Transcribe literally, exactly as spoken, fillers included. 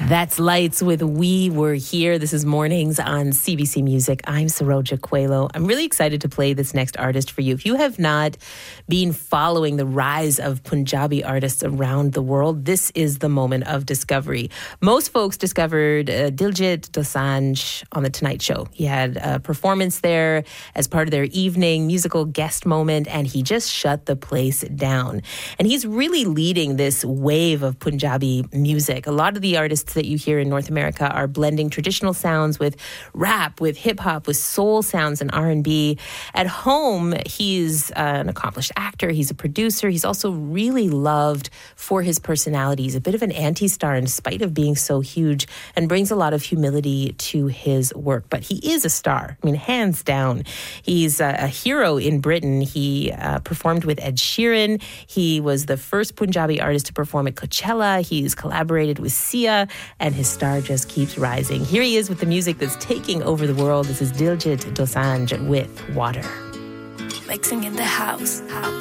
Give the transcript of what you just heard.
That's Lights with We Were Here. This is Mornings on C B C Music. I'm Saroja Coelho. I'm really excited to play this next artist for you. If you have not been following the rise of Punjabi artists around the world, this is the moment of discovery. Most folks discovered uh, Diljit Dosanjh on The Tonight Show. He had a performance there as part of their evening musical guest moment, and he just shut the place down. And he's really leading this wave of Punjabi music. A lot of the artists that you hear in North America are blending traditional sounds with rap, with hip-hop, with soul sounds and R and B. At home, he's uh, an accomplished actor. He's a producer. He's also really loved for his personality. He's a bit of an anti-star in spite of being so huge, and brings a lot of humility to his work. But he is a star. I mean, hands down. He's a, a hero in Britain. He uh, performed with Ed Sheeran. He was the first Punjabi artist to perform at Coachella. He's collaborated with Sia, and his star just keeps rising. Here he is with the music that's taking over the world. This is Diljit Dosanjh with Water. Mixing in the house, house.